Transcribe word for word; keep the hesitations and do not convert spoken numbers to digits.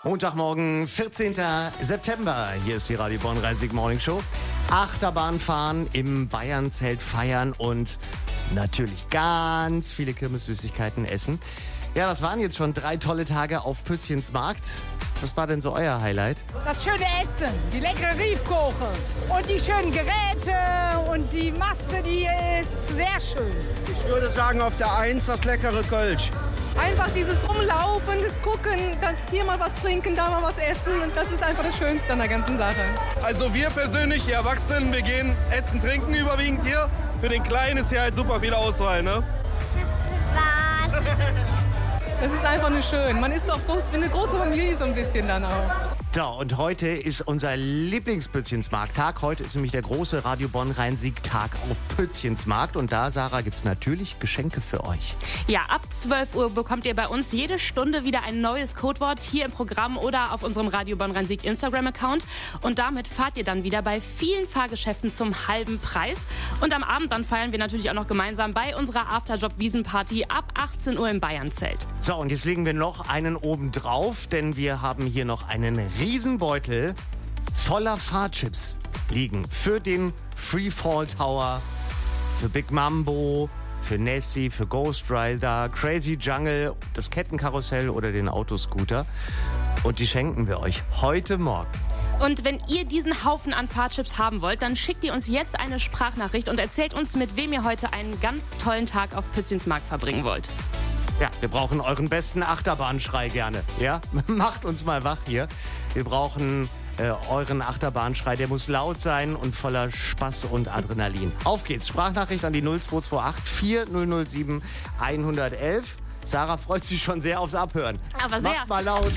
Montagmorgen, vierzehnten September. Hier ist die Radio Bonn Rhein-Sieg Morning Show. Achterbahn fahren, im Bayernzelt feiern und natürlich ganz viele Kirmessüßigkeiten essen. Ja, das waren jetzt schon drei tolle Tage auf Pützchens Markt. Was war denn so euer Highlight? Das schöne Essen, die leckere Riefkoche und die schönen Geräte und die Masse, die hier ist. Sehr schön. Ich würde sagen, auf der Eins das leckere Kölsch. Einfach dieses Rumlaufen, das Gucken, das hier mal was trinken, da mal was essen. Das ist einfach das Schönste an der ganzen Sache. Also wir persönlich, die Erwachsenen, wir gehen essen, trinken überwiegend hier. Für den Kleinen ist hier halt super viel Auswahl, ne? Ich hab Spaß. Das ist einfach nur schön. Man ist so auch groß, wie eine große Familie so ein bisschen dann auch. So, und heute ist unser Lieblingspützchensmarkt-Tag. Heute ist nämlich der große Radio Bonn Rhein-Sieg-Tag auf Pützchensmarkt. Und da, Sarah, gibt's natürlich Geschenke für euch. Ja, ab zwölf Uhr bekommt ihr bei uns jede Stunde wieder ein neues Codewort hier im Programm oder auf unserem Radio Bonn Rhein-Sieg Instagram-Account. Und damit fahrt ihr dann wieder bei vielen Fahrgeschäften zum halben Preis. Und am Abend dann feiern wir natürlich auch noch gemeinsam bei unserer Afterjob-Wiesenparty ab achtzehn Uhr im Bayernzelt. So, und jetzt legen wir noch einen oben drauf, denn wir haben hier noch einen Riesenbeutel voller Fahrchips liegen. Für den Freefall Tower, für Big Mambo, für Nessie, für Ghost Rider, Crazy Jungle, das Kettenkarussell oder den Autoscooter. Und die schenken wir euch heute Morgen. Und wenn ihr diesen Haufen an Fahrchips haben wollt, dann schickt ihr uns jetzt eine Sprachnachricht und erzählt uns, mit wem ihr heute einen ganz tollen Tag auf Pützchensmarkt verbringen wollt. Ja, wir brauchen euren besten Achterbahnschrei gerne. Ja, macht uns mal wach hier. Wir brauchen äh, euren Achterbahnschrei. Der muss laut sein und voller Spaß und Adrenalin. Auf geht's. Sprachnachricht an die null zwei zwei acht vier null null sieben eins eins eins. Sarah freut sich schon sehr aufs Abhören. Aber sehr. Macht mal laut.